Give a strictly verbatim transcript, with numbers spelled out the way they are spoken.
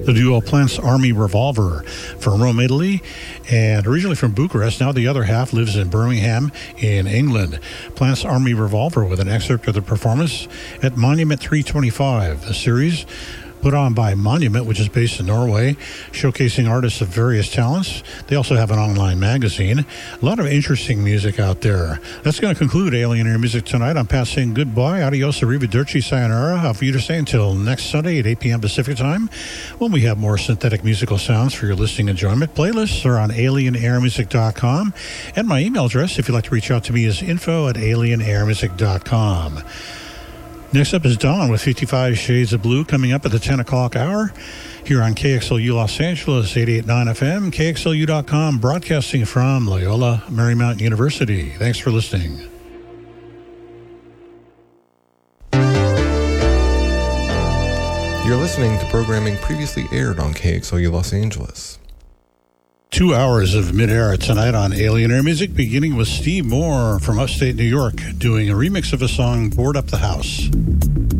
The duo Plants Army Revolver from Rome, Italy, and originally from Bucharest. Now the other half lives in Birmingham in England. Plants Army Revolver with an excerpt of the performance at Monument three twenty-five, a series put on by Monument, which is based in Norway, showcasing artists of various talents. They also have an online magazine. A lot of interesting music out there. That's going to conclude Alien Air Music tonight. I'm Pat saying goodbye. Adios, arrivederci, sayonara. Auf Wiedersehen until next Sunday at eight p.m. Pacific Time, when we have more synthetic musical sounds for your listening enjoyment. Playlists are on alien air music dot com, and my email address, if you'd like to reach out to me, is info at alien air music dot com. Next up is Dawn with fifty-five Shades of Blue, coming up at the ten o'clock hour here on K X L U Los Angeles, eighty-eight point nine F M, K X L U dot com, broadcasting from Loyola Marymount University. Thanks for listening. You're listening to programming previously aired on K X L U Los Angeles. Two hours of mid-air tonight on Alien Air Music, beginning with Steve Moore from upstate New York, doing a remix of a song, Board Up the House.